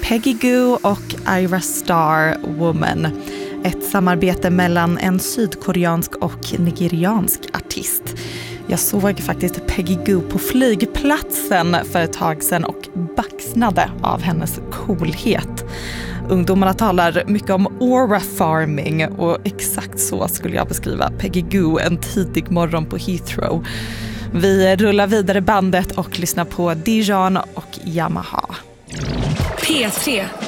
Peggy Gou och Ira Star, Woman. Ett samarbete mellan en sydkoreansk och nigeriansk artist. Jag såg faktiskt Peggy Gou på flygplatsen för ett tag sedan och baxnade av hennes coolhet. Ungdomarna talar mycket om aura farming och exakt så skulle jag beskriva Peggy Gou en tidig morgon på Heathrow. Vi rullar vidare bandet och lyssnar på Dijon och Yamaha. P3